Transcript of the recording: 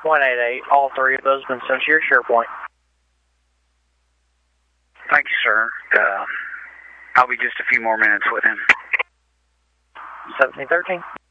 188. All three of those have been sent to your SharePoint. Thank you, sir. I'll be just a few more minutes with him. 1713.